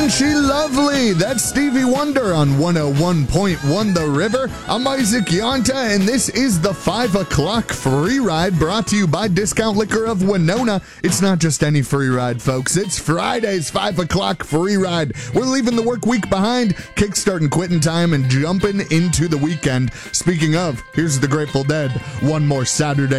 She Lovely. That's Stevie Wonder on 101.1 The River. I'm Isaac Yonta, and this is the 5 o'clock free ride brought to you by Discount Liquor of Winona. It's not just any free ride, folks. It's Friday's 5 o'clock free ride. We're leaving the work week behind, kickstarting quitting time, and jumping into the weekend. Speaking of, here's the Grateful Dead. One more Saturday